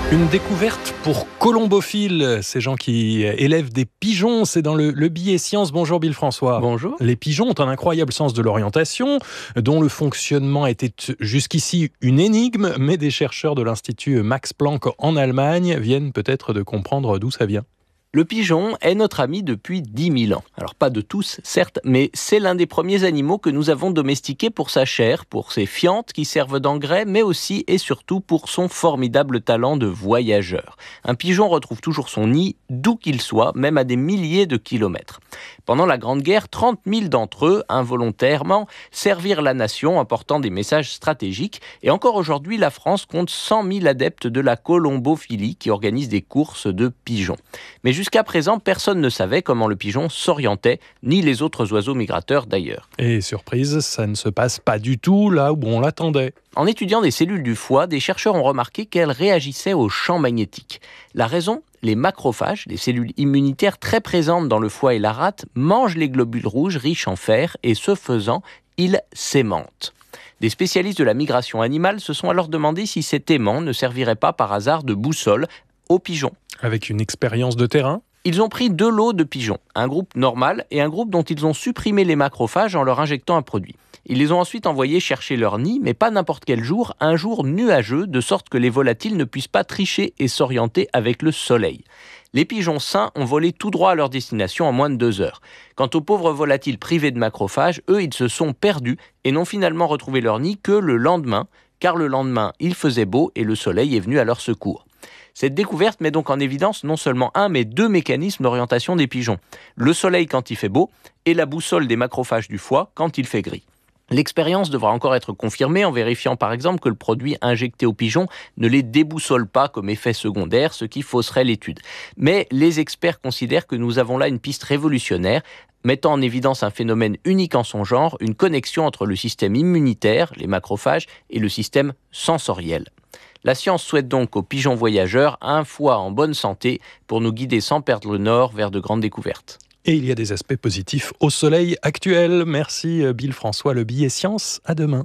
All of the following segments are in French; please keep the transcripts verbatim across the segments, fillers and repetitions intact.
Une découverte pour colombophiles, ces gens qui élèvent des pigeons, c'est dans le, le billet science. Bonjour Bill François. Bonjour. Les pigeons ont un incroyable sens de l'orientation, dont le fonctionnement était jusqu'ici une énigme, mais des chercheurs de l'Institut Max Planck en Allemagne viennent peut-être de comprendre d'où ça vient. Le pigeon est notre ami depuis dix mille ans. Alors pas de tous, certes, mais c'est l'un des premiers animaux que nous avons domestiqué pour sa chair, pour ses fientes qui servent d'engrais, mais aussi et surtout pour son formidable talent de voyageur. Un pigeon retrouve toujours son nid, d'où qu'il soit, même à des milliers de kilomètres. Pendant la Grande Guerre, trente mille d'entre eux, involontairement, servirent la nation en portant des messages stratégiques. Et encore aujourd'hui, la France compte cent mille adeptes de la colombophilie qui organisent des courses de pigeons. Mais jusqu'à présent, personne ne savait comment le pigeon s'orientait, ni les autres oiseaux migrateurs d'ailleurs. Et surprise, ça ne se passe pas du tout là où on l'attendait. En étudiant des cellules du foie, des chercheurs ont remarqué qu'elles réagissaient aux champs magnétiques. La raison ? Les macrophages, les cellules immunitaires très présentes dans le foie et la rate, mangent les globules rouges riches en fer et ce faisant, ils s'aimantent. Des spécialistes de la migration animale se sont alors demandé si cet aimant ne servirait pas par hasard de boussole aux pigeons. Avec une expérience de terrain ? Ils ont pris deux lots de pigeons, un groupe normal et un groupe dont ils ont supprimé les macrophages en leur injectant un produit. Ils les ont ensuite envoyés chercher leur nid, mais pas n'importe quel jour, un jour nuageux, de sorte que les volatiles ne puissent pas tricher et s'orienter avec le soleil. Les pigeons sains ont volé tout droit à leur destination en moins de deux heures. Quant aux pauvres volatiles privés de macrophages, eux, ils se sont perdus et n'ont finalement retrouvé leur nid que le lendemain, car le lendemain, il faisait beau et le soleil est venu à leur secours. Cette découverte met donc en évidence non seulement un, mais deux mécanismes d'orientation des pigeons. Le soleil quand il fait beau et la boussole des macrophages du foie quand il fait gris. L'expérience devra encore être confirmée en vérifiant par exemple que le produit injecté aux pigeons ne les déboussole pas comme effet secondaire, ce qui fausserait l'étude. Mais les experts considèrent que nous avons là une piste révolutionnaire, mettant en évidence un phénomène unique en son genre, une connexion entre le système immunitaire, les macrophages, et le système sensoriel. La science souhaite donc aux pigeons voyageurs un foie en bonne santé pour nous guider sans perdre le nord vers de grandes découvertes. Et il y a des aspects positifs au soleil actuel. Merci Bill François, le billet science. À demain.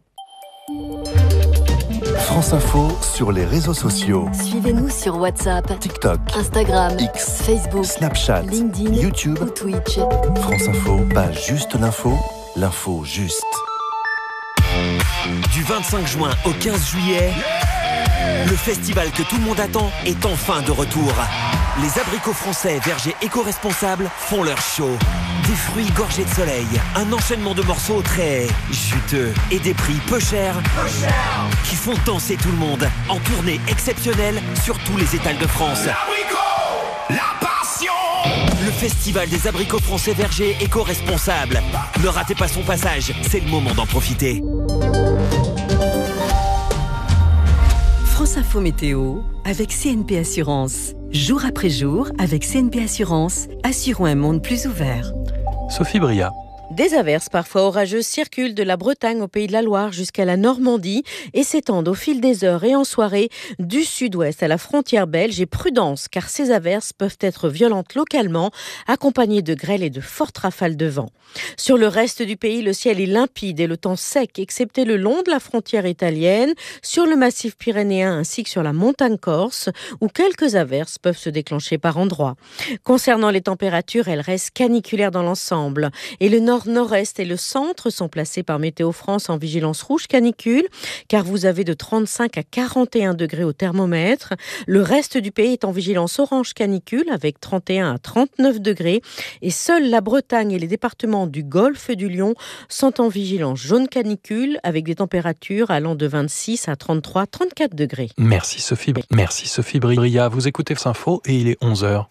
France Info sur les réseaux sociaux. Suivez-nous sur WhatsApp, TikTok, Instagram, X, Facebook, Snapchat, LinkedIn, YouTube ou Twitch. France Info, pas juste l'info, l'info juste. Du vingt-cinq juin au quinze juillet, le festival que tout le monde attend est enfin de retour. Les abricots français vergers éco-responsables font leur show. Des fruits gorgés de soleil, un enchaînement de morceaux très juteux et des prix peu chers, peu chers qui font danser tout le monde en tournée exceptionnelle sur tous les étals de France. L'abricot, la passion. Le festival des abricots français vergers éco-responsables. Ne ratez pas son passage, c'est le moment d'en profiter. France Info Météo avec C N P Assurance. Jour après jour, avec C N P Assurance, assurons un monde plus ouvert. Sophie Bria. Des averses parfois orageuses circulent de la Bretagne au Pays de la Loire jusqu'à la Normandie et s'étendent au fil des heures et en soirée du sud-ouest à la frontière belge. Et prudence, car ces averses peuvent être violentes localement, accompagnées de grêles et de fortes rafales de vent. Sur le reste du pays, le ciel est limpide et le temps sec, excepté le long de la frontière italienne, sur le massif pyrénéen ainsi que sur la montagne corse, où quelques averses peuvent se déclencher par endroits. Concernant les températures, elles restent caniculaires dans l'ensemble et le nord nord-est et le centre sont placés par Météo France en vigilance rouge canicule, car vous avez de trente-cinq à quarante et un degrés au thermomètre. Le reste du pays est en vigilance orange canicule avec trente et un à trente-neuf degrés. Et seuls la Bretagne et les départements du Golfe du Lion sont en vigilance jaune canicule avec des températures allant de vingt-six à trente-trois à trente-quatre degrés. Merci Sophie. Merci Sophie Bria. Vous écoutez France Info et il est onze heures.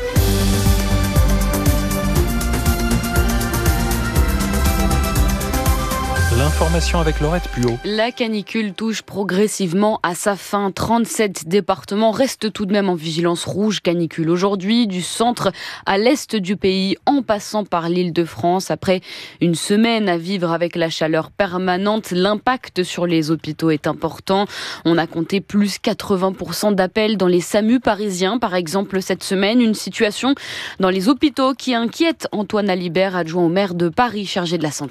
L'information avec Laurette Puot. La canicule touche progressivement à sa fin. trente-sept départements restent tout de même en vigilance rouge canicule aujourd'hui, du centre à l'est du pays, en passant par l'Île-de-France. Après une semaine à vivre avec la chaleur permanente, l'impact sur les hôpitaux est important. On a compté plus quatre-vingts pour cent d'appels dans les SAMU parisiens, par exemple, cette semaine. Une situation dans les hôpitaux qui inquiète Antoine Alibert, adjoint au maire de Paris chargé de la santé.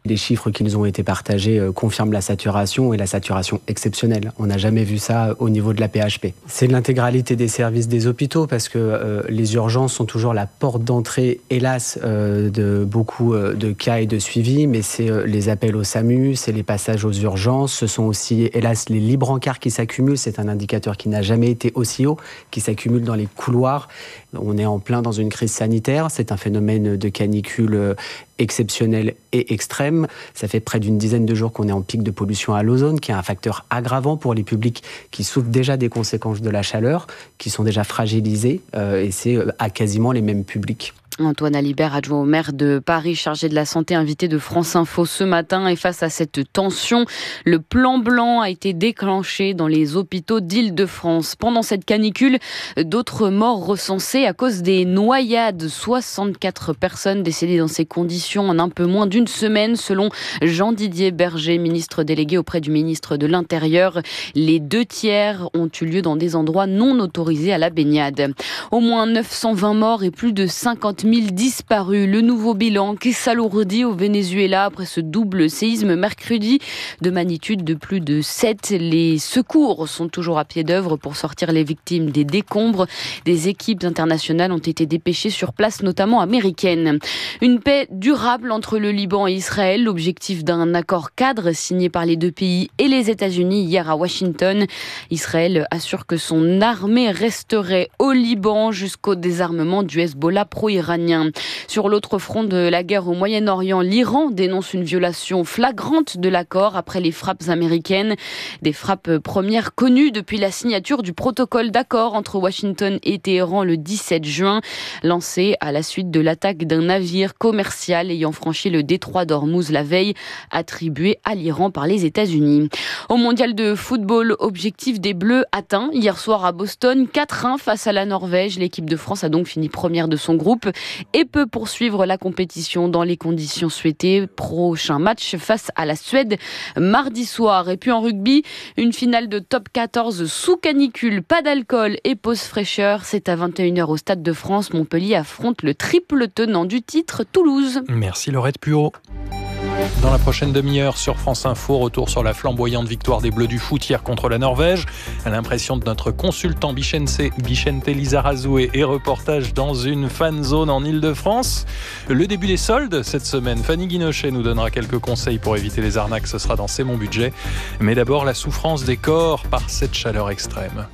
Les chiffres qui nous ont été partagés euh, confirment la saturation et la saturation exceptionnelle. On n'a jamais vu ça au niveau de la P H P. C'est l'intégralité des services des hôpitaux parce que euh, les urgences sont toujours la porte d'entrée, hélas, euh, de beaucoup euh, de cas et de suivi, mais c'est euh, les appels au SAMU, c'est les passages aux urgences, ce sont aussi, hélas, les lits brancards qui s'accumulent. C'est un indicateur qui n'a jamais été aussi haut, qui s'accumule dans les couloirs. On est en plein dans une crise sanitaire. C'est un phénomène de canicule euh, exceptionnel et extrême. Ça fait près d'une dizaine de jours qu'on est en pic de pollution à l'ozone, qui est un facteur aggravant pour les publics qui souffrent déjà des conséquences de la chaleur, qui sont déjà fragilisés, euh, et c'est à quasiment les mêmes publics. Antoine Alibert, adjoint au maire de Paris, chargé de la santé, invité de France Info ce matin. Et face à cette tension, le plan blanc a été déclenché dans les hôpitaux d'Île-de-France. Pendant cette canicule, d'autres morts recensées à cause des noyades. soixante-quatre personnes décédées dans ces conditions en un peu moins d'une semaine, selon Jean-Didier Berger, ministre délégué auprès du ministre de l'Intérieur. Les deux tiers ont eu lieu dans des endroits non autorisés à la baignade. Au moins neuf cent vingt morts et plus de cinquante mille disparus. Le nouveau bilan qui s'alourdit au Venezuela après ce double séisme mercredi de magnitude de plus de sept. Les secours sont toujours à pied d'œuvre pour sortir les victimes des décombres. Des équipes internationales ont été dépêchées sur place, notamment américaines. Une paix durable entre le Liban et Israël, l'objectif d'un accord cadre signé par les deux pays et les États-Unis hier à Washington. Israël assure que son armée resterait au Liban jusqu'au désarmement du Hezbollah pro-iranien. Sur l'autre front de la guerre au Moyen-Orient, l'Iran dénonce une violation flagrante de l'accord après les frappes américaines. Des frappes premières connues depuis la signature du protocole d'accord entre Washington et Téhéran le dix-sept juin, lancé à la suite de l'attaque d'un navire commercial ayant franchi le détroit d'Ormuz la veille, attribué à l'Iran par les États-Unis. Au mondial de football, objectif des Bleus atteint hier soir à Boston, quatre un face à la Norvège. L'équipe de France a donc fini première de son groupe et peut poursuivre la compétition dans les conditions souhaitées. Prochain match face à la Suède mardi soir. Et puis en rugby, une finale de top quatorze sous canicule, pas d'alcool et pause fraîcheur. C'est à vingt et une heures au Stade de France. Montpellier affronte le triple tenant du titre, Toulouse. Merci Laurette Puot. Dans la prochaine demi-heure sur France Info, retour sur la flamboyante victoire des Bleus du foot hier contre la Norvège. À l'impression de notre consultant Bichente Lizarazu et reportage dans une fan zone en Ile-de-France. Le début des soldes cette semaine. Fanny Guinochet nous donnera quelques conseils pour éviter les arnaques. Ce sera dans C'est mon budget. Mais d'abord, la souffrance des corps par cette chaleur extrême.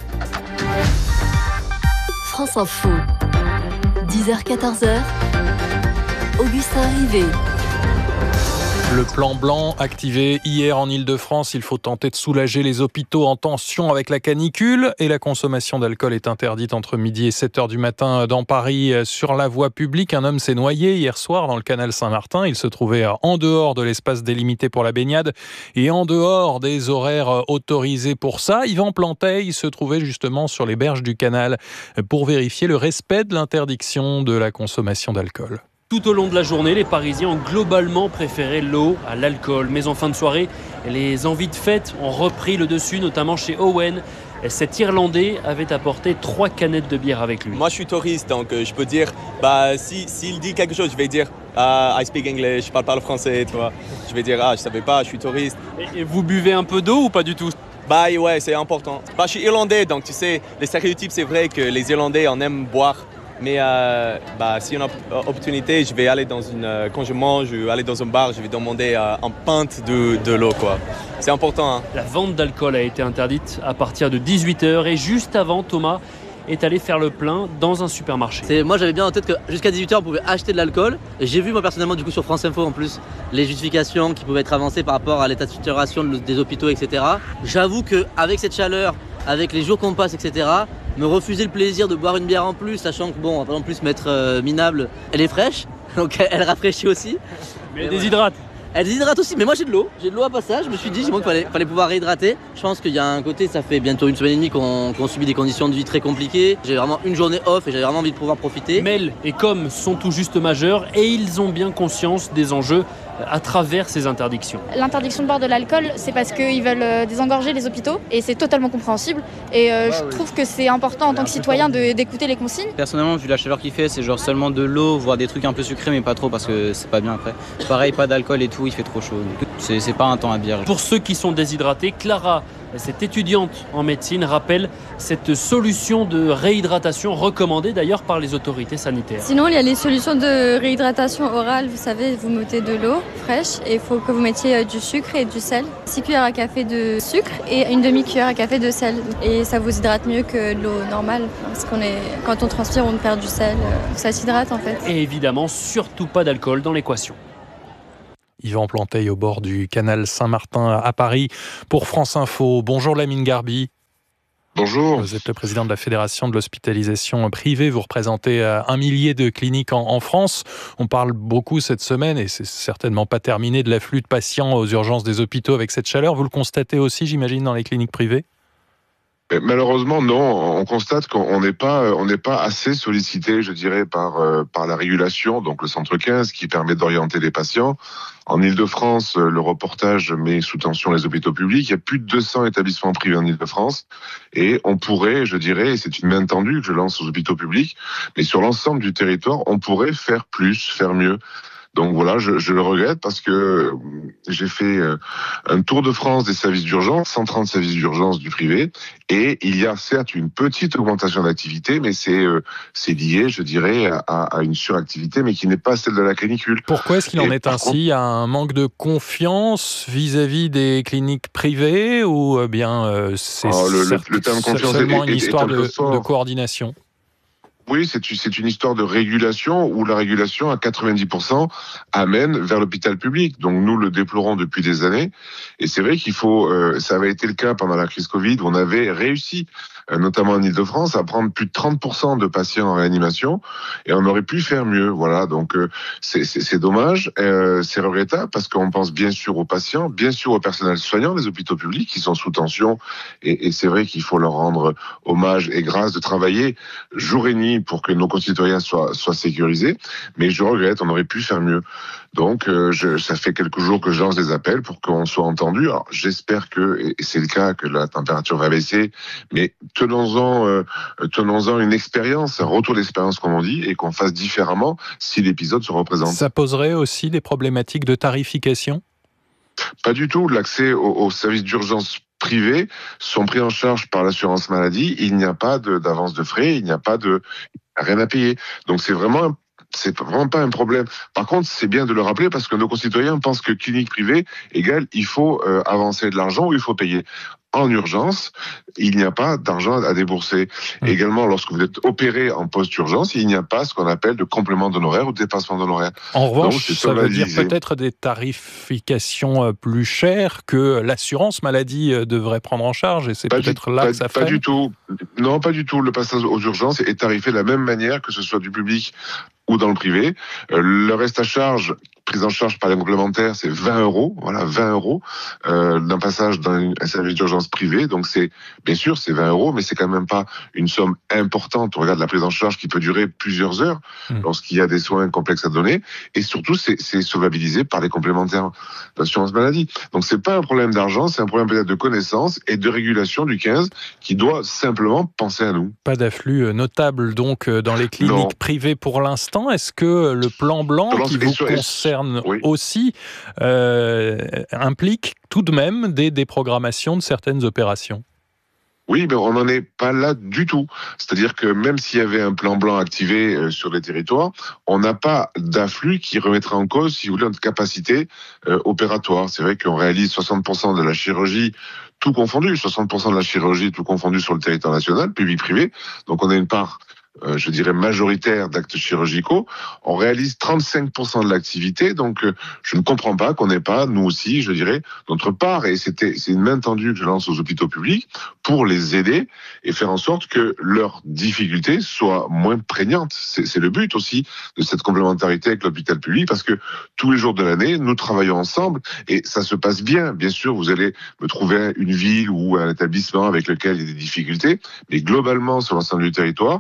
France Info, dix heures quatorze heures, Augustin Rivet. Le plan blanc activé hier en Ile-de-France, il faut tenter de soulager les hôpitaux en tension avec la canicule et la consommation d'alcool est interdite entre midi et sept heures du matin dans Paris sur la voie publique. Un homme s'est noyé hier soir dans le canal Saint-Martin. Il se trouvait en dehors de l'espace délimité pour la baignade et en dehors des horaires autorisés pour ça. Yvan Planteil se trouvait justement sur les berges du canal pour vérifier le respect de l'interdiction de la consommation d'alcool. Tout au long de la journée, les Parisiens ont globalement préféré l'eau à l'alcool. Mais en fin de soirée, les envies de fête ont repris le dessus, notamment chez Owen. Cet Irlandais avait apporté trois canettes de bière avec lui. Moi, je suis touriste, donc euh, je peux dire, bah, si, s'il dit quelque chose, je vais dire ah, I speak English, je parle pas le français, tu vois. Je vais dire, ah, je savais pas, je suis touriste. Et, et vous buvez un peu d'eau ou pas du tout ? Bah ouais, c'est important. Bah, je suis Irlandais, donc tu sais, les stéréotypes, c'est vrai que les Irlandais en aiment boire. Mais euh, bah, si on a opportunité, je vais aller dans une, euh, quand je mange, je vais aller dans un bar, je vais demander euh, un pinte de, de l'eau, quoi. C'est important. Hein. La vente d'alcool a été interdite à partir de dix-huit heures et juste avant, Thomas est allé faire le plein dans un supermarché. C'est, moi j'avais bien en tête que jusqu'à dix-huit heures on pouvait acheter de l'alcool. J'ai vu moi personnellement du coup sur France Info en plus les justifications qui pouvaient être avancées par rapport à l'état de saturation des hôpitaux, et cetera. J'avoue qu'avec cette chaleur, avec les jours qu'on passe, et cetera, me refuser le plaisir de boire une bière en plus, sachant que bon, on va pas non plus mettre euh, minable, elle est fraîche, donc elle rafraîchit aussi. Mais elle déshydrate. Elle déshydrate aussi, mais moi j'ai de l'eau, j'ai de l'eau à passage, je me suis dit qu'il fallait, fallait pouvoir réhydrater. Je pense qu'il y a un côté, ça fait bientôt une semaine et demie qu'on, qu'on subit des conditions de vie très compliquées. J'ai vraiment une journée off et j'avais vraiment envie de pouvoir profiter. Mel et Com sont tout juste majeurs et ils ont bien conscience des enjeux à travers ces interdictions. L'interdiction de boire de l'alcool, c'est parce qu'ils veulent désengorger les hôpitaux et c'est totalement compréhensible. Et euh, je trouve que c'est important en tant que citoyen de, d'écouter les consignes. Personnellement, vu la chaleur qu'il fait, c'est genre seulement de l'eau, voire des trucs un peu sucrés, mais pas trop parce que c'est pas bien après. Pareil, pas d'alcool et tout, il fait trop chaud. C'est, c'est pas un temps à bière. Pour ceux qui sont déshydratés, Clara, cette étudiante en médecine, rappelle cette solution de réhydratation recommandée d'ailleurs par les autorités sanitaires. Sinon, il y a les solutions de réhydratation orale. Vous savez, vous mettez de l'eau fraîche et il faut que vous mettiez du sucre et du sel. six cuillères à café de sucre et une demi-cuillère à café de sel. Et ça vous hydrate mieux que de l'eau normale. Parce qu'on est, quand on transpire, on perd du sel. Ça s'hydrate en fait. Et évidemment, surtout pas d'alcool dans l'équation. Yvan Planteil au bord du canal Saint-Martin à Paris pour France Info. Bonjour Lamine Garbi. Bonjour. Vous êtes le président de la Fédération de l'hospitalisation privée. Vous représentez un millier de cliniques en, en France. On parle beaucoup cette semaine, et c'est certainement pas terminé, de l'afflux de patients aux urgences des hôpitaux avec cette chaleur. Vous le constatez aussi, j'imagine, dans les cliniques privées ? Malheureusement, non. On constate qu'on n'est pas, on n'est pas assez sollicité, je dirais, par euh, par la régulation, donc le centre quinze, qui permet d'orienter les patients. En Île-de-France, le reportage met sous tension les hôpitaux publics. Il y a plus de deux cents établissements privés en Île-de-France, et on pourrait, je dirais, et c'est une main tendue que je lance aux hôpitaux publics, mais sur l'ensemble du territoire, on pourrait faire plus, faire mieux. Donc voilà, je, je le regrette parce que j'ai fait un tour de France des services d'urgence, cent trente services d'urgence du privé, et il y a certes une petite augmentation d'activité, mais c'est c'est lié, je dirais, à, à une suractivité, mais qui n'est pas celle de la canicule. Pourquoi est-ce qu'il en et est ainsi ? Contre... Il y a un manque de confiance vis-à-vis des cliniques privées, ou bien euh, c'est oh, le, certes, le terme confiance seulement est, une histoire est, est de, de coordination ? Oui, c'est, c'est une histoire de régulation où la régulation, à quatre-vingt-dix pour cent, amène vers l'hôpital public. Donc nous le déplorons depuis des années. Et c'est vrai qu'il faut, euh, ça avait été le cas pendant la crise Covid, où on avait réussi, euh, notamment en Île-de-France, à prendre plus de trente pour cent de patients en réanimation. Et on aurait pu faire mieux. Voilà, donc euh, c'est, c'est, c'est dommage, euh, c'est regrettable, parce qu'on pense bien sûr aux patients, bien sûr au personnel soignant des hôpitaux publics qui sont sous tension. Et, et c'est vrai qu'il faut leur rendre hommage et grâce de travailler jour et nuit pour que nos concitoyens soient, soient sécurisés. Mais je regrette, on aurait pu faire mieux. Donc, euh, je, ça fait quelques jours que je lance des appels pour qu'on soit entendu. Alors, j'espère que, et c'est le cas, que la température va baisser, mais tenons-en, euh, tenons-en une expérience, un retour d'expérience, comme on dit, et qu'on fasse différemment si l'épisode se représente. Ça poserait aussi des problématiques de tarification ? Pas du tout. L'accès aux, aux services d'urgence privés sont pris en charge par l'assurance maladie. Il n'y a pas de, d'avance de frais, il n'y a pas de rien à payer. Donc c'est vraiment c'est vraiment pas un problème. Par contre, c'est bien de le rappeler parce que nos concitoyens pensent que clinique privée égale il faut euh, avancer de l'argent ou il faut payer. En urgence, il n'y a pas d'argent à débourser. Mmh. Également, lorsque vous êtes opéré en post-urgence, il n'y a pas ce qu'on appelle de complément d'honoraires ou de dépassement d'honoraires. En revanche, Donc, ça veut dire peut-être des tarifications plus chères que l'assurance maladie devrait prendre en charge, et c'est pas peut-être du, là pas, que ça freine. Pas du tout. Non, pas du tout. Le passage aux urgences est tarifé de la même manière que ce soit du public ou dans le privé. Euh, le reste à charge, prise en charge par les complémentaires, c'est vingt euros. Voilà, vingt euros euh, d'un passage dans un service d'urgence privé. Donc c'est, bien sûr, c'est vingt euros, mais c'est quand même pas une somme importante. On regarde la prise en charge qui peut durer plusieurs heures mmh. lorsqu'il y a des soins complexes à donner. Et surtout, c'est, c'est solvabilisé par les complémentaires d'assurance maladie. Donc c'est pas un problème d'argent, c'est un problème peut-être de connaissance et de régulation du quinze qui doit simplement penser à nous. Pas d'afflux notable donc dans les cliniques non. privées pour l'instant. Est-ce que le plan blanc qui vous concerne oui. aussi euh, implique tout de même des déprogrammations de certaines opérations ? Oui, mais on n'en est pas là du tout. C'est-à-dire que même s'il y avait un plan blanc activé euh, sur les territoires, on n'a pas d'afflux qui remettrait en cause, si vous voulez, notre capacité euh, opératoire. C'est vrai qu'on réalise soixante pour cent de la chirurgie tout confondu, soixante pour cent de la chirurgie tout confondu sur le territoire national, public-privé. Donc on a une part Euh, je dirais majoritaire d'actes chirurgicaux, on réalise trente-cinq pour cent de l'activité, donc euh, je ne comprends pas qu'on n'ait pas, nous aussi, je dirais, notre part, et c'était, c'est une main tendue que je lance aux hôpitaux publics pour les aider et faire en sorte que leurs difficultés soient moins prégnantes. C'est, c'est le but aussi de cette complémentarité avec l'hôpital public, parce que tous les jours de l'année, nous travaillons ensemble et ça se passe bien. Bien sûr, vous allez me trouver une ville ou un établissement avec lequel il y a des difficultés, mais globalement, sur l'ensemble du territoire, nous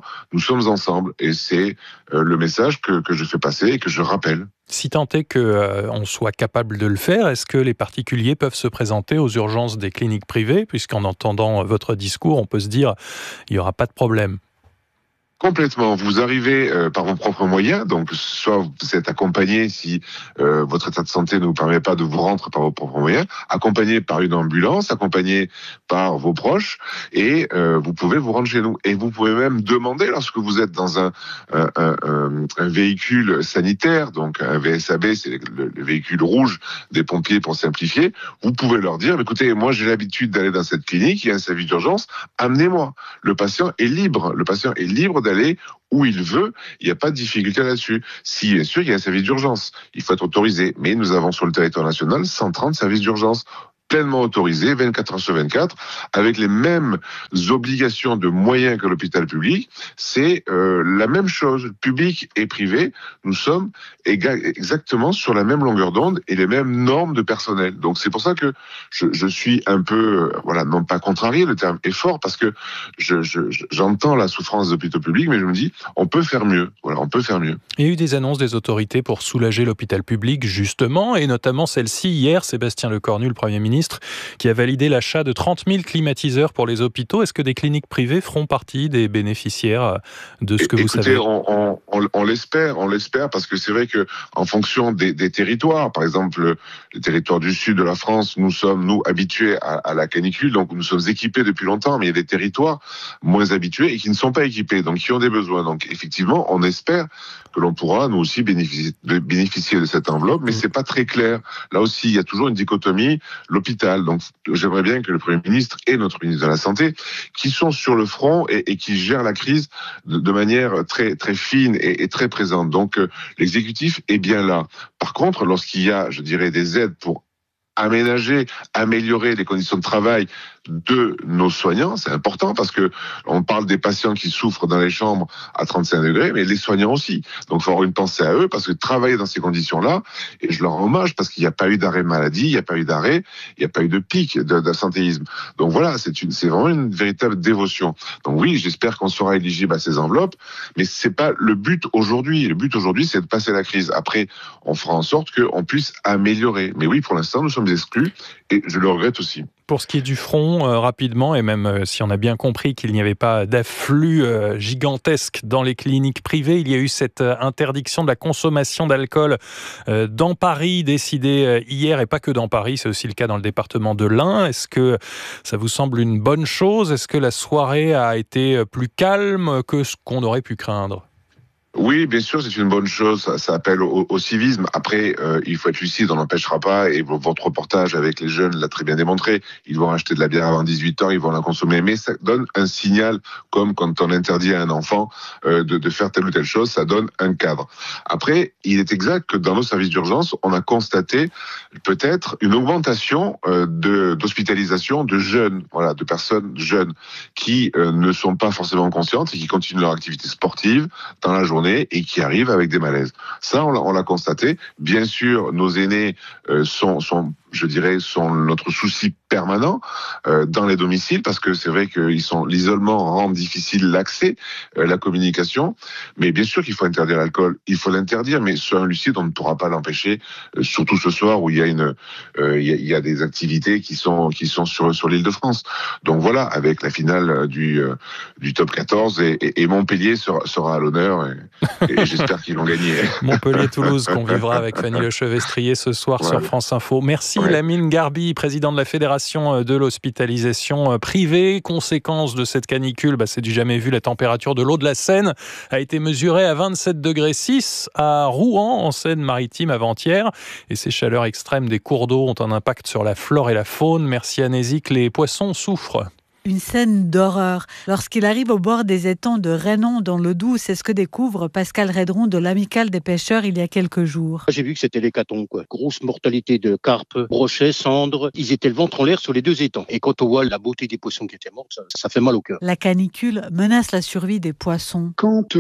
sommes ensemble. Et c'est euh, le message que, que je fais passer et que je rappelle. Si tant est qu'on euh, soit capable de le faire, est-ce que les particuliers peuvent se présenter aux urgences des cliniques privées? Puisqu'en entendant votre discours, on peut se dire il n'y aura pas de problème. Complètement. Vous arrivez euh, par vos propres moyens, donc soit vous êtes accompagné si euh, votre état de santé ne vous permet pas de vous rendre par vos propres moyens, accompagné par une ambulance, accompagné par vos proches, et euh, vous pouvez vous rendre chez nous. Et vous pouvez même demander, lorsque vous êtes dans un, un, un, un véhicule sanitaire, donc un V S A B, c'est le, le véhicule rouge des pompiers pour simplifier, vous pouvez leur dire, écoutez, moi j'ai l'habitude d'aller dans cette clinique, il y a un service d'urgence, amenez-moi. Le patient est libre, le patient est libre d'aller où il veut, il n'y a pas de difficulté là-dessus. Si, bien sûr, il y a un service d'urgence, il faut être autorisé. Mais nous avons sur le territoire national cent trente services d'urgence pleinement autorisés, vingt-quatre heures sur vingt-quatre, avec les mêmes obligations de moyens que l'hôpital public. C'est euh, la même chose, public et privé. Nous sommes éga- exactement sur la même longueur d'onde et les mêmes normes de personnel. Donc c'est pour ça que je, je suis un peu, euh, voilà, non pas contrarié, le terme est fort, parce que je, je, j'entends la souffrance des hôpitaux publics, mais je me dis, on peut faire mieux. Voilà, on peut faire mieux. Il y a eu des annonces des autorités pour soulager l'hôpital public, justement, et notamment celle-ci hier, Sébastien Lecornu, le Premier ministre, qui a validé l'achat de trente mille climatiseurs pour les hôpitaux. Est-ce que des cliniques privées feront partie des bénéficiaires de ce que Écoutez, vous savez? on, on, on, on l'espère, on l'espère, parce que c'est vrai que en fonction des, des territoires, par exemple les territoires du sud de la France, nous sommes nous habitués à, à la canicule, donc nous sommes équipés depuis longtemps, mais il y a des territoires moins habitués et qui ne sont pas équipés, donc qui ont des besoins. Donc effectivement, on espère que l'on pourra nous aussi bénéficier de, bénéficier de cette enveloppe, mais c'est pas très clair. Là aussi, il y a toujours une dichotomie, l'hôpital. Donc j'aimerais bien que le Premier ministre et notre ministre de la Santé, qui sont sur le front et, et qui gèrent la crise de, de manière très très fine et, et très présente. Donc euh, l'exécutif est bien là. Par contre, lorsqu'il y a, je dirais, des aides pour aménager, améliorer les conditions de travail de nos soignants, c'est important, parce que on parle des patients qui souffrent dans les chambres à trente-cinq degrés, mais les soignants aussi. Donc, il faut avoir une pensée à eux, parce que travailler dans ces conditions-là, et je leur rends hommage, parce qu'il n'y a pas eu d'arrêt maladie, il n'y a pas eu d'arrêt, il n'y a pas eu de pic d'absentéisme. Donc voilà, c'est une, c'est vraiment une véritable dévotion. Donc oui, j'espère qu'on sera éligible à ces enveloppes, mais c'est pas le but aujourd'hui. Le but aujourd'hui, c'est de passer la crise. Après, on fera en sorte qu'on puisse améliorer. Mais oui, pour l'instant, nous sommes exclus, et je le regrette aussi. Pour ce qui est du front, euh, rapidement, et même euh, si on a bien compris qu'il n'y avait pas d'afflux euh, gigantesque dans les cliniques privées, il y a eu cette euh, interdiction de la consommation d'alcool euh, dans Paris, décidée euh, hier, et pas que dans Paris, c'est aussi le cas dans le département de l'Ain. Est-ce que ça vous semble une bonne chose? Est-ce que la soirée a été plus calme que ce qu'on aurait pu craindre? Oui, bien sûr, c'est une bonne chose. Ça, ça appelle au, au civisme. Après, euh, il faut être lucide, on n'empêchera pas. Et votre reportage avec les jeunes l'a très bien démontré. Ils vont acheter de la bière avant dix-huit ans, ils vont la consommer. Mais ça donne un signal, comme quand on interdit à un enfant euh, de, de faire telle ou telle chose, ça donne un cadre. Après, il est exact que dans nos services d'urgence, on a constaté peut-être une augmentation euh, de, d'hospitalisation de jeunes, voilà, de personnes jeunes qui euh, ne sont pas forcément conscientes et qui continuent leur activité sportive dans la journée et qui arrivent avec des malaises. Ça, on l'a, on l'a constaté. Bien sûr, nos aînés euh, sont, sont, je dirais, sont notre souci permanent euh, dans les domiciles, parce que c'est vrai que ils sont, l'isolement rend difficile l'accès, euh, la communication. Mais bien sûr qu'il faut interdire l'alcool. Il faut l'interdire, mais soyons lucides, on ne pourra pas l'empêcher. Euh, surtout ce soir où il y a une, euh, il y a, il y a des activités qui sont, qui sont sur sur l'Île-de-France. Donc voilà, avec la finale du euh, du top quatorze et, et, et Montpellier sera, sera à l'honneur. Et, et j'espère qu'ils vont gagner. Montpellier-Toulouse qu'on vivra avec Fanny Lechevestrier ce soir ouais. sur France Info. Merci ouais. Lamine Garbi, président de la Fédération de l'hospitalisation privée. Conséquence de cette canicule, bah c'est du jamais vu. La température de l'eau de la Seine a été mesurée à vingt-sept degrés six à Rouen, en Seine-Maritime, avant-hier. Et ces chaleurs extrêmes des cours d'eau ont un impact sur la flore et la faune. Merci Anésique, les poissons souffrent. Une scène d'horreur. Lorsqu'il arrive au bord des étangs de Reynon dans l'eau douce, c'est ce que découvre Pascal Redron de l'Amicale des pêcheurs il y a quelques jours. J'ai vu que c'était l'hécatombe, quoi. Grosse mortalité de carpes, brochets, cendres. Ils étaient le ventre en l'air sur les deux étangs. Et quand on voit la beauté des poissons qui étaient morts, ça, ça fait mal au cœur. La canicule menace la survie des poissons. Quand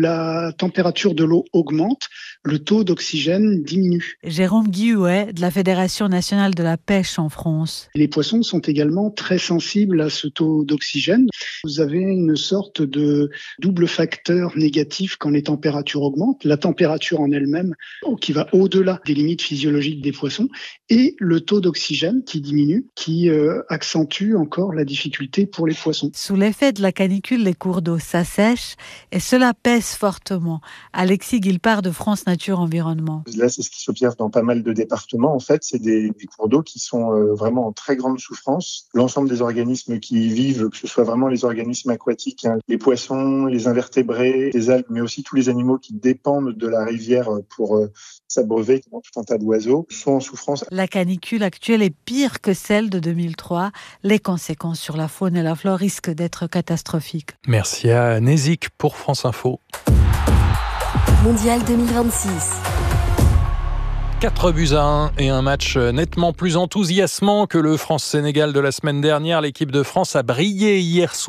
la température de l'eau augmente, le taux d'oxygène diminue. Jérôme Guillouet de la Fédération nationale de la pêche en France. Les poissons sont également très sensibles à ce taux taux d'oxygène. Vous avez une sorte de double facteur négatif quand les températures augmentent. La température en elle-même qui va au-delà des limites physiologiques des poissons et le taux d'oxygène qui diminue, qui euh, accentue encore la difficulté pour les poissons. Sous l'effet de la canicule, les cours d'eau s'assèchent et cela pèse fortement. Alexis Guilpart de France Nature Environnement. Là, c'est ce qui s'observe dans pas mal de départements. En fait, c'est des, des cours d'eau qui sont euh, vraiment en très grande souffrance. L'ensemble des organismes qui y vivent, que ce soit vraiment les organismes aquatiques, hein, les poissons, les invertébrés, les algues, mais aussi tous les animaux qui dépendent de la rivière pour euh, s'abreuver, tout un tas d'oiseaux, sont en souffrance. La canicule actuelle est pire que celle de deux mille trois. Les conséquences sur la faune et la flore risquent d'être catastrophiques. Merci à Nézik pour France Info. Mondial deux mille vingt-six. quatre buts à un et un match nettement plus enthousiasmant que le France-Sénégal de la semaine dernière. L'équipe de France a brillé hier soir.